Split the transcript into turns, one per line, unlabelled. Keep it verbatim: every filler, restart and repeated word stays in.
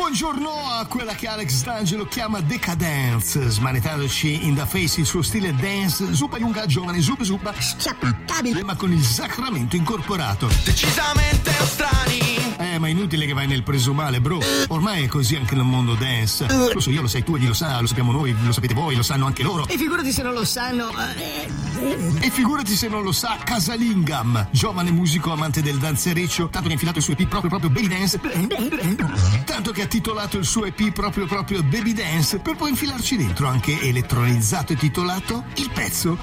Buongiorno a quella che Alex D'Angelo chiama Decadence, smanettandoci in the face il suo stile dance, zupa lunga, giovane, zupa zupa, schiappabile ma con il sacramento incorporato.
Decisamente strani.
Eh, ma inutile che vai nel preso male, bro. Ormai è così anche nel mondo dance. Lo so io, lo sai tu, egli lo sa, lo sappiamo noi, lo sapete voi, lo sanno anche loro.
E figurati se non lo sanno.
E figurati se non lo sa Casalingam, giovane musico amante del danzereccio, tanto che ha infilato il suo E P proprio proprio Baby Dance. Tanto che ha titolato il suo E P proprio proprio Baby Dance, per poi infilarci dentro anche elettronizzato e titolato Il pezzo